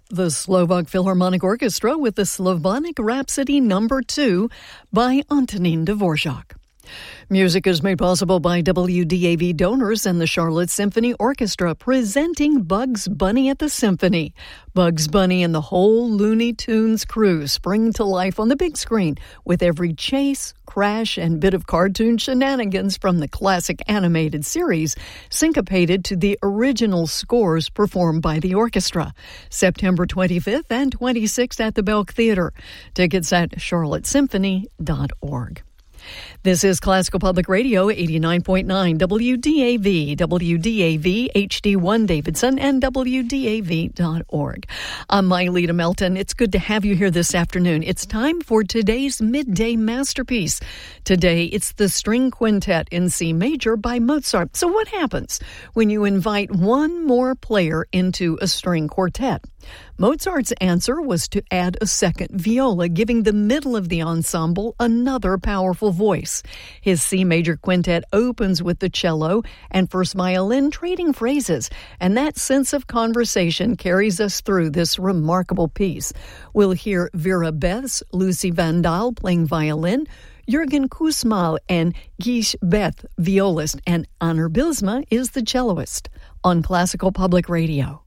The Slovak Philharmonic Orchestra with the Slavonic Rhapsody No. 2 by Antonín Dvorak. Music is made possible by WDAV donors and the Charlotte Symphony Orchestra, presenting Bugs Bunny at the Symphony. Bugs Bunny and the whole Looney Tunes crew spring to life on the big screen with every chase, crash, and bit of cartoon shenanigans from the classic animated series, syncopated to the original scores performed by the orchestra. September 25th and 26th at the Belk Theater. Tickets at charlottesymphony.org. This is Classical Public Radio, 89.9 WDAV, WDAV HD1 Davidson, and WDAV.org. I'm Mylita Melton. It's good to have you here this afternoon. It's time for today's midday masterpiece. Today, it's the String Quintet in C Major by Mozart. So what happens when you invite one more player into a string quartet? Mozart's answer was to add a second viola, giving the middle of the ensemble another powerful voice. His C major quintet opens with the cello and first violin trading phrases, and that sense of conversation carries us through this remarkable piece. We'll hear Vera Beths, Lucy Vandal playing violin, Jürgen Kussmaul and Guiche Beth, violist, and Anner Bylsma is the celloist. On Classical Public Radio.